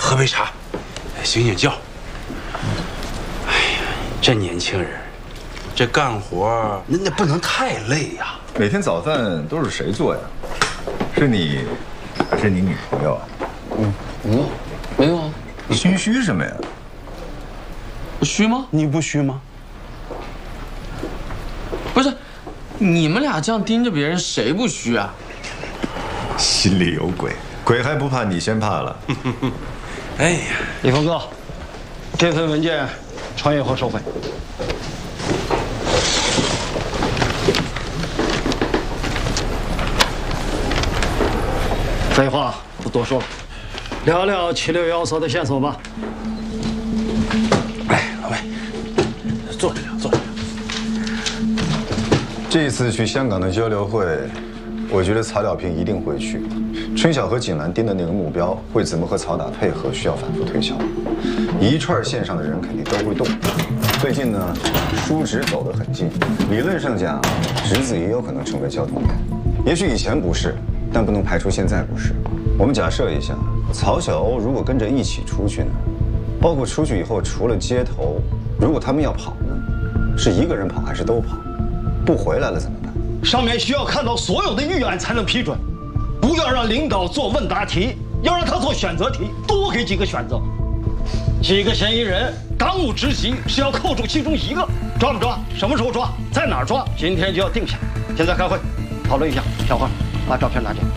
喝杯茶，醒醒觉。哎呀，这年轻人，这干活那不能太累呀。 每天早饭都是谁做呀？是你，还是你女朋友啊？ 没有啊。 心虚什么呀？ 我虚吗？ 你不虚吗？ 不是，你们俩这样盯着别人，谁不虚啊？ 心里有鬼，鬼还不怕你先怕了。 哎呀， 李峰哥，这份文件传阅后收回。废话不多说了，聊聊7614的线索吧。 哎，老魏，坐着聊，坐着聊。 这次去香港的交流会，我觉得曹了平一定会去。春晓和锦兰定的那个目标，会怎么和曹打配合，需要反复推敲。一串线上的人肯定都会动。最近呢，叔侄走得很近，理论上讲，侄子也有可能成为交通点。也许以前不是，但不能排除现在不是。我们假设一下，曹小欧如果跟着一起出去呢，包括出去以后除了接头，如果他们要跑呢，是一个人跑还是都跑？不回来了怎么办？ 上面需要看到所有的预案才能批准，不要让领导做问答题，要让他做选择题，多给几个选择。几个嫌疑人，当务之急是要扣住其中一个，抓不抓？什么时候抓？在哪儿抓？今天就要定下。现在开会，讨论一下。小花，把照片拿进来。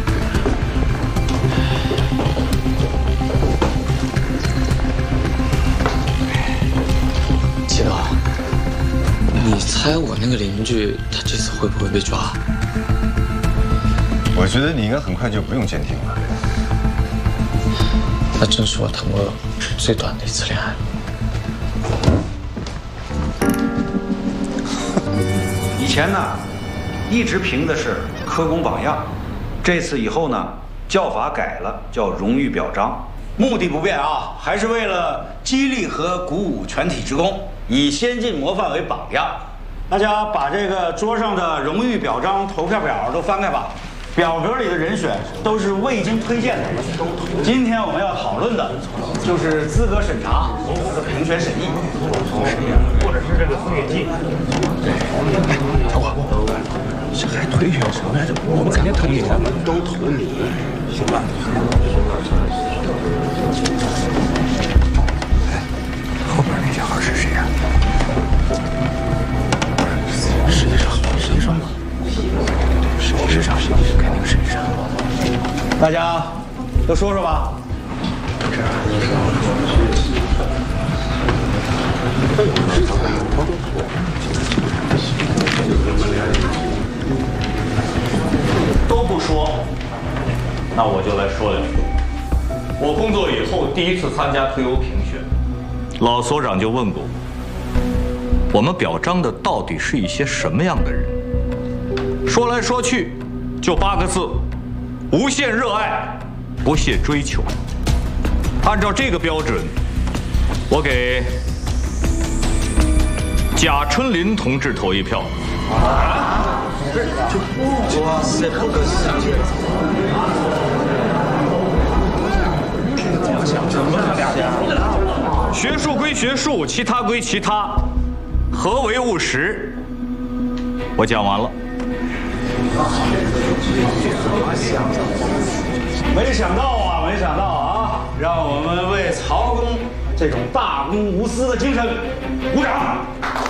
齐哥，你猜我那个邻居他这次会不会被抓？ 我觉得你应该很快就不用监听了。 那真是我谈过最短的一次恋爱。 以前呢，一直评的是科工榜样，这次以后呢，叫法改了，叫荣誉表彰。目的不变啊，还是为了激励和鼓舞全体职工，以先进模范为榜样。大家把这个桌上的荣誉表彰投票表都翻开吧。表格里的人选都是未经推荐的人选。今天我们要讨论的就是资格审查和评选审议，或者是这个副业绩。 小伙，这还推选什么呀？我们肯定投你，我们都投你，行吧？哎，后边那小孩是谁呀？实际上肯定是上。 大家都说说吧。 都不说，那我就来说两句。我工作以后第一次参加退欧评选，老所长就问过我们表彰的到底是一些什么样的人？说来说去，就8个字：无限热爱，不懈追求。按照这个标准，我给贾春林同志投一票。学术归学术，其他归其他，何为务实？我讲完了。 没想到啊！让我们为曹公这种大公无私的精神鼓掌。